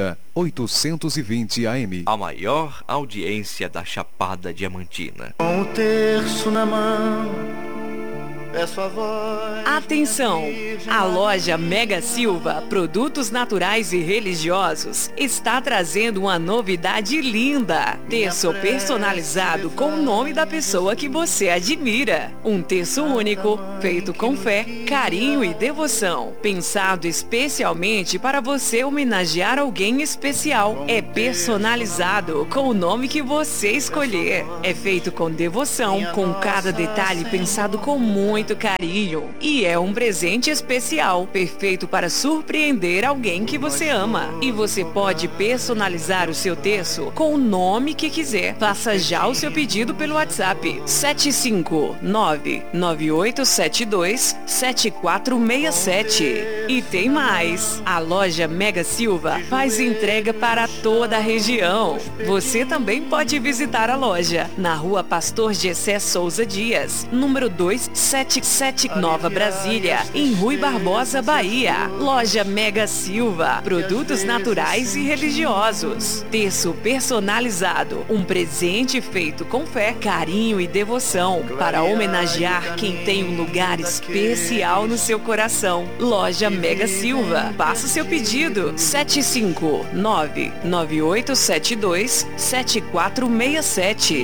820 AM. A maior audiência da Chapada Diamantina. Com o terço na mão, peço a voz. Atenção! A loja Mega Silva, produtos naturais e religiosos, está trazendo uma novidade linda. Terço personalizado com o nome da pessoa que você admira. Um terço único, feito com fé, carinho e devoção. Pensado especialmente para você homenagear alguém especial. É personalizado com o nome que você escolher. É feito com devoção, com cada detalhe pensado com muito carinho. E é um presente especial, perfeito para surpreender alguém que você ama. E você pode personalizar o seu terço com o nome que quiser. Faça já o seu pedido pelo WhatsApp 75998727467. E tem mais! A loja Mega Silva faz entrega para toda a região. Você também pode visitar a loja na Rua Pastor Gessé Souza Dias, número 277, Nova Brasília, em Rui Barbosa, Bahia. Loja Mega Silva, produtos naturais e religiosos. Terço personalizado, um presente feito com fé, carinho e devoção, para homenagear quem tem um lugar especial no seu coração. Loja Mega Silva. Faça o seu pedido 75998727467.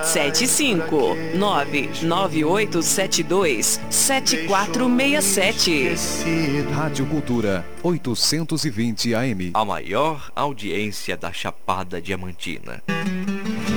75998727467. Rádio Cultura 820 AM. A maior audiência da Chapada Diamantina.